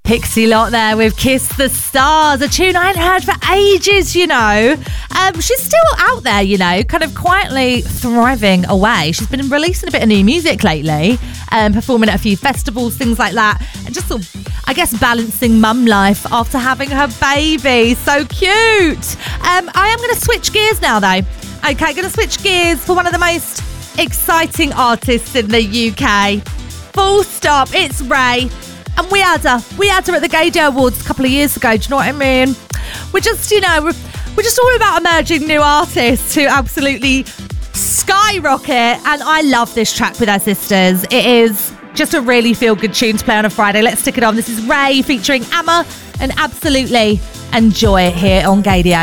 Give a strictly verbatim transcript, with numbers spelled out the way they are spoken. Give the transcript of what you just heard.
Pixie Lot there with Kiss the Stars, a tune I hadn't heard for ages, you know. Um, she's still out there, you know, kind of quietly thriving away. She's been releasing a bit of new music lately, um, performing at a few festivals, things like that, and just sort of, I guess, balancing mum life after having her baby. So cute. Um, I am going to switch gears now, though. Okay, going to switch gears for one of the most exciting artists in the U K. Full stop. It's Raye. And we had her. We had her at the Gaydio Awards a couple of years ago. Do you know what I mean? We're just, you know, we're, we're just all about emerging new artists who absolutely skyrocket. And I love this track with her sisters. It is just a really feel-good tune to play on a Friday. Let's stick it on. This is Raye featuring Amma, and absolutely enjoy it here on Gaydio.